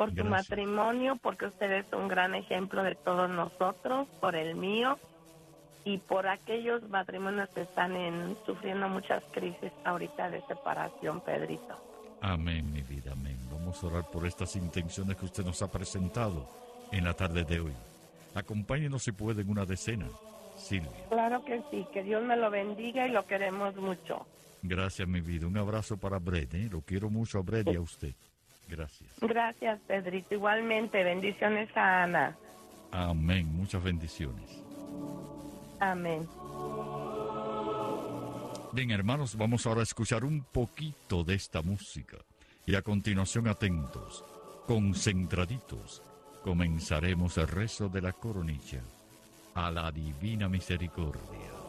por su Gracias. matrimonio, porque usted es un gran ejemplo de todos nosotros, por el mío y por aquellos matrimonios que están sufriendo muchas crisis ahorita de separación, Pedrito. Amén, mi vida, amén. Vamos a orar por estas intenciones que usted nos ha presentado en la tarde de hoy. Acompáñenos si puede en una decena, Silvia. Claro que sí, que Dios me lo bendiga y lo queremos mucho. Gracias, mi vida. Un abrazo para Brett, ¿eh? Lo quiero mucho a Brett y a usted. Gracias. Gracias, Pedrito. Igualmente, bendiciones a Ana. Amén. Muchas bendiciones. Amén. Bien, hermanos, vamos ahora a escuchar un poquito de esta música. Y a continuación, atentos, concentraditos, comenzaremos el rezo de la coronilla a la divina misericordia.